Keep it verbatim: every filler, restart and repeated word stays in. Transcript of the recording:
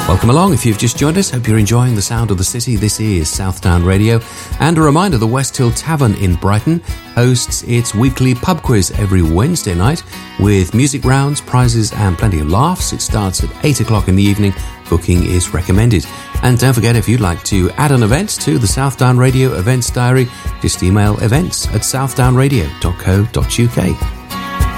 Welcome along. If you've just joined us, hope you're enjoying the sound of the city. This is Southdown Radio. And a reminder, the West Hill Tavern in Brighton hosts its weekly pub quiz every Wednesday night with music rounds, prizes and plenty of laughs. It starts at eight o'clock in the evening. Booking is recommended. And don't forget, if you'd like to add an event to the Southdown Radio events diary, just email events at southdown radio dot co dot uk.